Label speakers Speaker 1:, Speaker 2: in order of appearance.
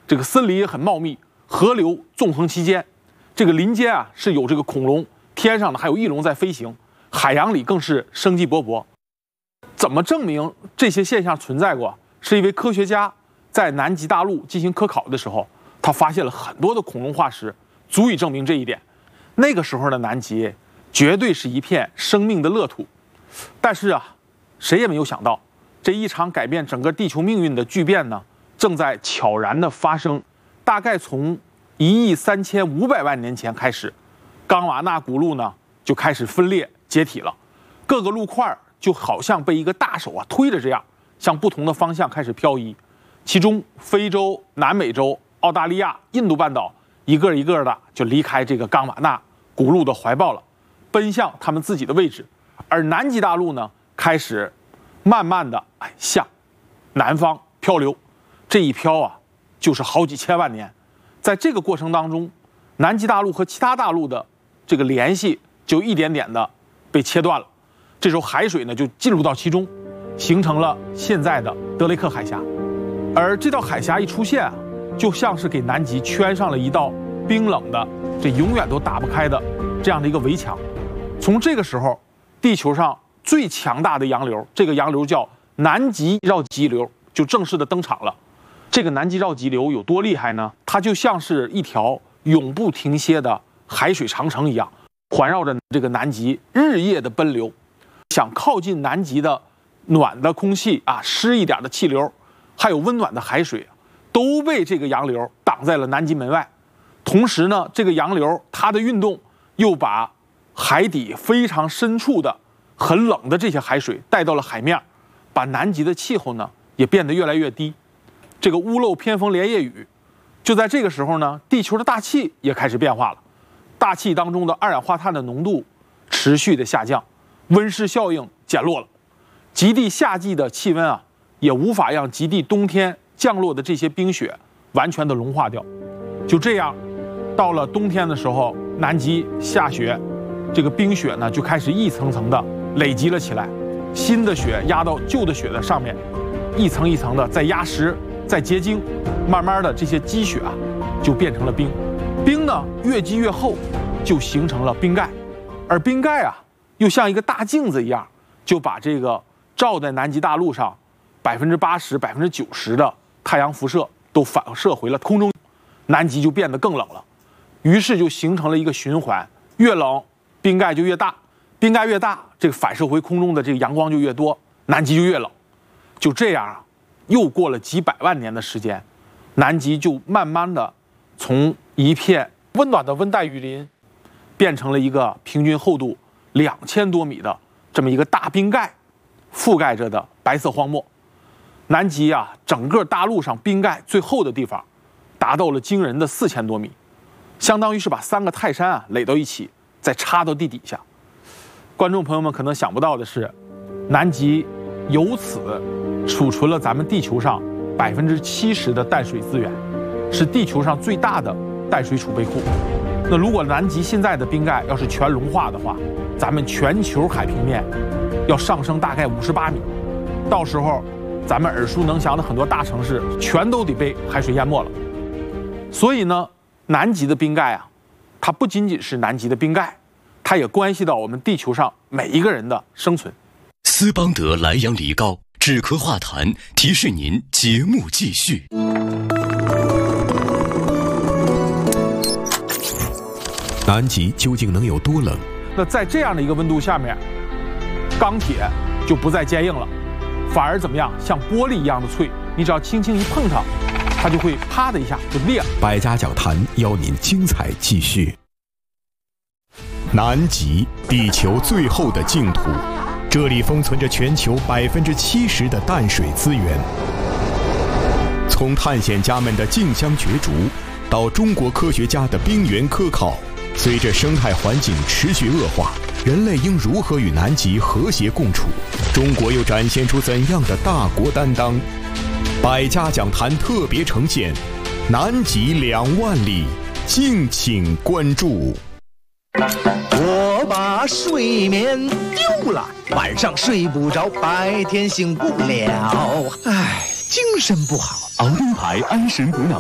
Speaker 1: 这个森林也很茂密，河流纵横其间，这个林间啊是有这个恐龙，天上呢还有翼龙在飞行，海洋里更是生机勃勃。怎么证明这些现象存在过？是因为科学家在南极大陆进行科考的时候，他发现了很多的恐龙化石，足以证明这一点。那个时候的南极绝对是一片生命的乐土。但是啊，谁也没有想到，这一场改变整个地球命运的巨变呢，正在悄然的发生。大概从1.35亿年前开始，冈瓦纳古陆呢就开始分裂解体了，各个陆块就好像被一个大手推着这样，向不同的方向开始漂移。其中非洲、南美洲、澳大利亚、印度半岛一个一个的就离开这个冈瓦纳古陆的怀抱了，奔向他们自己的位置。而南极大陆呢，开始慢慢的向南方漂流，这一漂啊，就是好几千万年。在这个过程当中，南极大陆和其他大陆的这个联系就一点点的被切断了。这时候海水呢就进入到其中，形成了现在的德雷克海峡。而这道海峡一出现啊，就像是给南极圈上了一道冰冷的、这永远都打不开的这样的一个围墙。从这个时候，地球上最强大的洋流，这个洋流叫南极绕极流，就正式的登场了。这个南极绕极流有多厉害呢？它就像是一条永不停歇的海水长城一样，环绕着这个南极日夜的奔流。想靠近南极的暖的空气啊，湿一点的气流，还有温暖的海水，都被这个洋流挡在了南极门外。同时呢，这个洋流它的运动又把海底非常深处的很冷的这些海水带到了海面，把南极的气候呢也变得越来越低。这个屋漏偏逢连夜雨，就在这个时候呢，地球的大气也开始变化了，大气当中的二氧化碳的浓度持续的下降，温室效应减弱了，极地夏季的气温啊，也无法让极地冬天降落的这些冰雪完全的融化掉。就这样，到了冬天的时候，南极下雪，这个冰雪呢就开始一层层的累积了起来，新的雪压到旧的雪的上面，一层一层的在压实，在结晶，慢慢的这些积雪啊就变成了冰，冰呢越积越厚，就形成了冰盖，而冰盖啊又像一个大镜子一样，就把这个照在南极大陆上80%、90%的太阳辐射都反射回了空中，南极就变得更冷了。于是就形成了一个循环，越冷冰盖就越大，冰盖越大，这个反射回空中的这个阳光就越多，南极就越冷。就这样啊，又过了几百万年的时间，南极就慢慢的从一片温暖的温带雨林，变成了一个平均厚度2000多米的这么一个大冰盖覆盖着的白色荒漠。南极啊，整个大陆上冰盖最厚的地方达到了惊人的4000多米，相当于是把3个泰山啊垒到一起，再插到地底下。观众朋友们可能想不到的是，南极由此储存了咱们地球上70%的淡水资源，是地球上最大的淡水储备库。那如果南极现在的冰盖要是全融化的话，咱们全球海平面要上升大概58米，到时候咱们耳熟能详的很多大城市全都得被海水淹没了。所以呢，南极的冰盖啊，它不仅仅是南极的冰盖，它也关系到我们地球上每一个人的生存。
Speaker 2: 斯邦德莱阳梨膏止咳化痰，提示您节目继续。
Speaker 3: 南极究竟能有多冷？
Speaker 1: 那在这样的一个温度下面，钢铁就不再坚硬了，反而怎么样，像玻璃一样的脆，你只要轻轻一碰它，它就会啪的一下就裂了。
Speaker 3: 百家讲坛邀您精彩继续。南极，地球最后的净土，这里封存着全球70%的淡水资源。从探险家们的竞相角逐，到中国科学家的冰原科考，随着生态环境持续恶化，人类应如何与南极和谐共处？中国又展现出怎样的大国担当？百家讲坛特别呈现《南极2万里》，敬请关注。
Speaker 4: 我把睡眠丢了，晚上睡不着，白天醒不了，唉，精神不好。
Speaker 2: 昂登牌安神补脑